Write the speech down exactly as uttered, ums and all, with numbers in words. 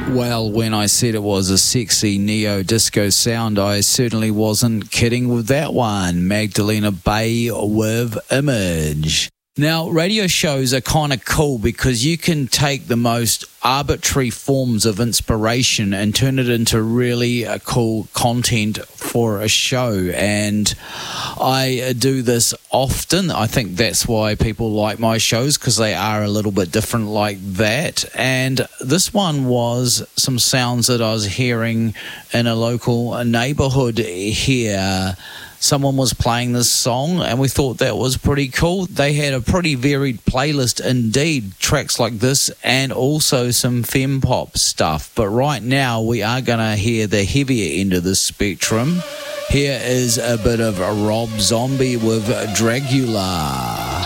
Well, when I said it was a sexy neo-disco sound, I certainly wasn't kidding with that one. Magdalena Bay with Image. Now, radio shows are kind of cool because you can take the most arbitrary forms of inspiration and turn it into really uh, cool content for a show. And I uh, do this often. I think that's why people like my shows, because they are a little bit different like that. And this one was some sounds that I was hearing in a local neighborhood here. Someone was playing this song and we thought that was pretty cool. They had a pretty varied playlist indeed, tracks like this and also some femme pop stuff. But right now we are going to hear the heavier end of the spectrum. Here is a bit of Rob Zombie with Dragula.